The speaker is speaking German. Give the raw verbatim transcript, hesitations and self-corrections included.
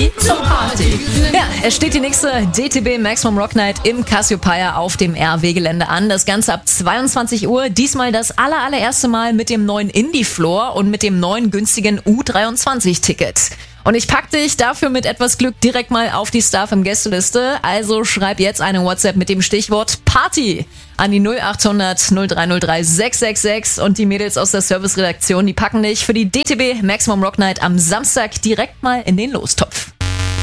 Party zum Party. Ja, es steht die nächste D T B Maximum Rock Night im Cassiopeia auf dem R W-Gelände an. Das Ganze ab zweiundzwanzig Uhr. Diesmal das aller, allererste Mal mit dem neuen Indie-Floor und mit dem neuen günstigen U dreiundzwanzig-Ticket. Und ich pack dich dafür mit etwas Glück direkt mal auf die Star F M Gästeliste. Also schreib jetzt eine WhatsApp mit dem Stichwort Party an die null acht hundert null drei null drei sechs sechs sechs und die Mädels aus der Serviceredaktion, die packen dich für die D T B Maximum Rock Night am Samstag direkt mal in den Lostopf.